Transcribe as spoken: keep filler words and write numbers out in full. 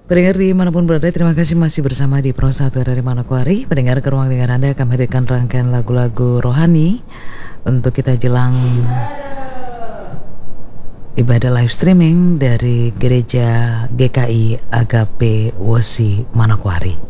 Pendengar dimanapun berada, terima kasih masih bersama di Pro satu dari Manokwari. Pendengar, ke ruang dengar Anda akan hadirkan rangkaian lagu-lagu rohani untuk kita jelang ibadah live streaming dari Gereja G K I Agape Wosi Manokwari.